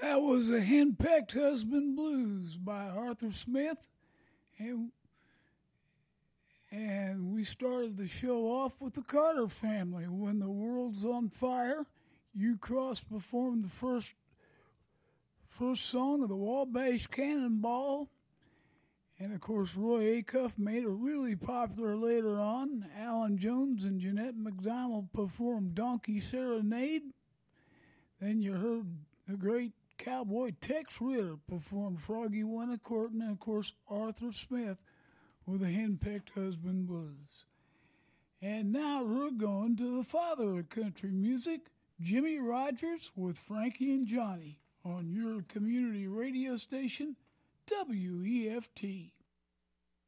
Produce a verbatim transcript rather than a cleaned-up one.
That was the Henpecked Husband Blues by Arthur Smith. And, and we started the show off with the Carter Family. When the World's on Fire, Hugh Cross performed the first first song of the Wabash Cannonball. And, of course, Roy Acuff made it really popular later on. Alan Jones and Jeanette MacDonald performed Donkey Serenade. Then you heard the great cowboy Tex Ritter performed Froggy Wintercourt, and, of course, Arthur Smith with the Henpecked Husband Blues. And now we're going to the father of country music, Jimmy Rogers with Frankie and Johnny on your community radio station, W E F T.